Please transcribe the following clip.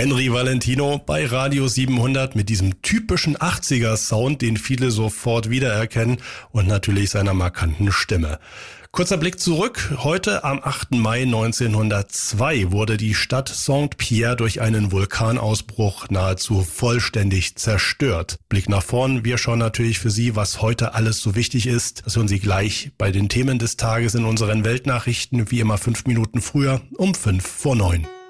Henry Valentino bei Radio 700 mit diesem typischen 80er-Sound, den viele sofort wiedererkennen und natürlich seiner markanten Stimme. Kurzer Blick zurück. Heute am 8. Mai 1902 wurde die Stadt Saint-Pierre durch einen Vulkanausbruch nahezu vollständig zerstört. Blick nach vorn. Wir schauen natürlich für Sie, was heute alles so wichtig ist. Das hören Sie gleich bei den Themen des Tages in unseren Weltnachrichten, wie immer 5 Minuten früher um 5 vor 9.